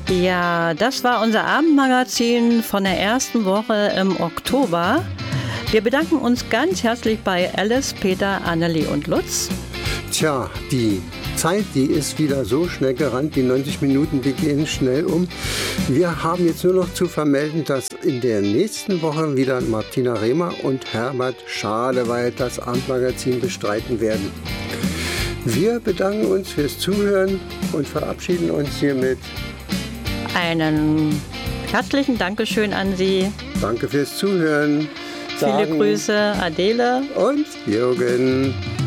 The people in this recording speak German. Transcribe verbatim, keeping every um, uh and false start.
Ja, das war unser Abendmagazin von der ersten Woche im Oktober. Wir bedanken uns ganz herzlich bei Alice, Peter, Anneli und Lutz. Tja, die Zeit, die ist wieder so schnell gerannt, die neunzig Minuten, die gehen schnell um. Wir haben jetzt nur noch zu vermelden, dass in der nächsten Woche wieder Martina Rehmer und Herbert Schadewald das Abendmagazin bestreiten werden. Wir bedanken uns fürs Zuhören und verabschieden uns hiermit. Einen herzlichen Dankeschön an Sie. Danke fürs Zuhören. Viele Grüße, Adele und Jürgen.